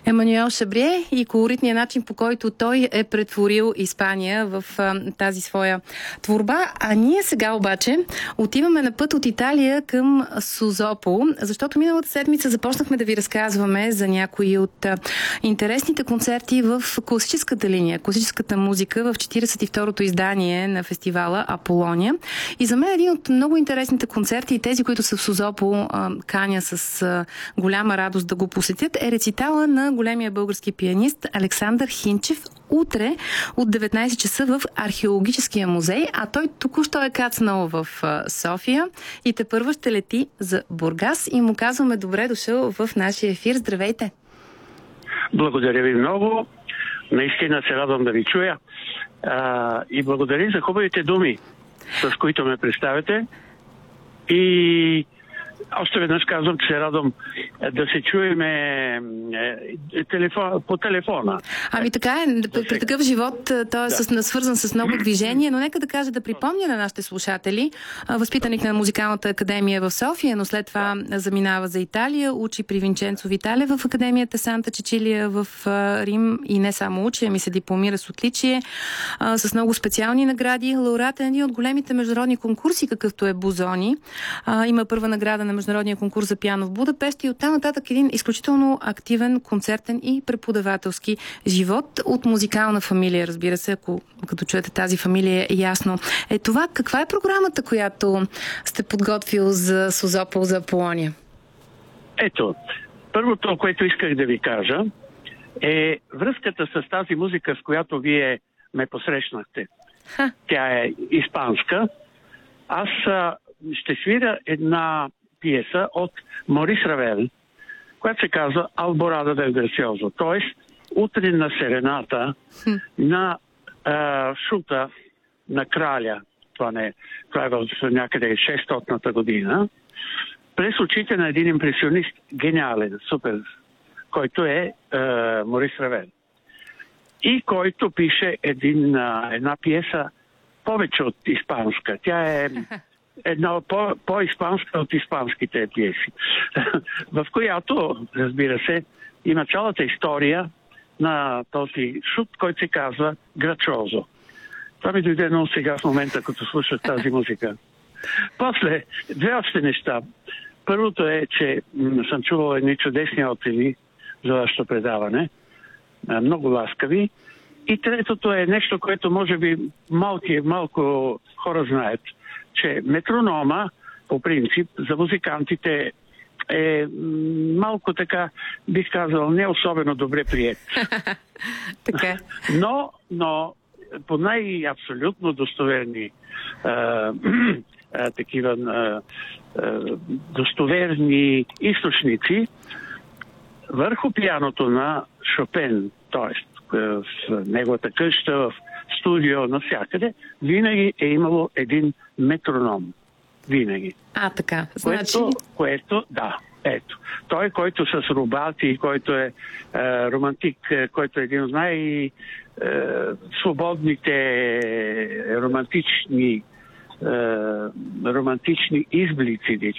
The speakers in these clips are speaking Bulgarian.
Емануел Шабрие и колоритният начин, по който той е претворил Испания в тази своя творба. А ние сега обаче отиваме на път от Италия към Созопол, защото миналата седмица започнахме да ви разказваме за някои от интересните концерти в класическата линия, класическата музика в 42-то издание на фестивала Аполония. И за мен един от много интересните концерти и тези, които са в Созопол, каня с голяма радост да го посетят, е рецитала на големия български пианист Александър Хинчев утре от 19 часа в Археологическия музей, а той току-що е кацнал в София и тепърва ще лети за Бургас и му казваме добре дошъл в нашия ефир. Здравейте! Благодаря ви много. Наистина се радвам да ви чуя. И благодаря за хубавите думи, с които ме представяте. И още веднъж казвам, че се радвам да се чуеме по телефона. Ами така е, при такъв живот той е свързан с много движение, но нека да кажа, да припомня на нашите слушатели. Възпитаник на Музикалната академия в София, но след това заминава за Италия, учи при Винченцо Витале в Академията Санта Чичилия в Рим и не само учи, ами се дипломира с отличие, с много специални награди. Лауреат е един от големите международни конкурси, какъвто е Бозони. Има първа награда на международния конкурс за пиано в Будапеща и оттам нататък един изключително активен, концертен и преподавателски живот от музикална фамилия, разбира се, като чуете тази фамилия е ясно. Това, каква е програмата, която сте подготвил за Созопол, за Аполония? Ето, първото, което исках да ви кажа, е връзката с тази музика, с която вие ме посрещнахте. Тя е испанска. Аз ще свиря една пиеса от Морис Равел, която се казва Алборада del Грациозо, т.е. утринна серената на шута на краля. Това е в някъде 600-та година. През очите на един импресионист, гениален, супер, който е Морис Равел. И който пише една пиеса повече от испанска. Тя е една по-испанска от испанските пиеси, в която, разбира се, има цялата история на този шут, който се казва Грачозо. Това ми дойде много сега в момента, като слушах тази музика. После, две още неща. Първото е, че съм чувал едни чудесни отзиви за вашето предаване. Много ласкави. И третото е нещо, което може би малко хора знаят, че метронома, по принцип, за музикантите е малко така, бих казал, не особено добре приет. Така. Но по най-абсолютно достоверни такива достоверни източници, върху пианото на Шопен, т.е. в неговата къща, в студио, навсякъде, винаги е имало един метроном. Винаги. Така. Което, да, ето. Той, който с Рубати, който е романтик, който е един от най-свободните романтични изблици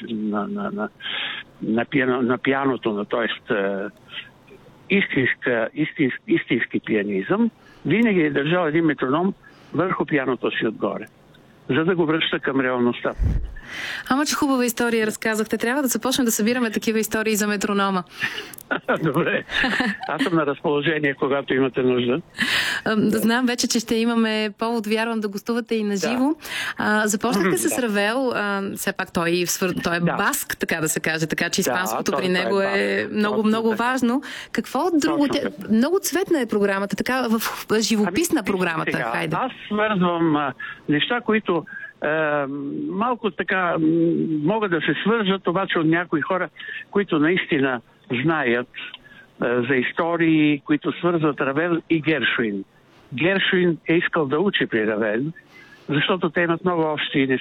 на пианото, т.е. истински пианизъм, винаги е държал един метроном върху пианото си отгоре, за да го връща към реалността. Ама че хубава история разказахте. Трябва да започнем да събираме такива истории за метронома. Добре. Аз съм на разположение, когато имате нужда. Знам вече, че ще имаме повод, вярвам, да гостувате и на живо. Започнахте с Равел. Все пак той е баск, така да се каже, така че испанското при него е много важно. Какво друго? Много цветна е програмата, така в живописна програмата. Хайде. Аз свързвам неща, които малко така могат да се свържат, обаче от някои хора, които наистина знаят за истории, които свързват Равел и Гершвин. Гершвин е искал да учи при Равел, защото те имат много общи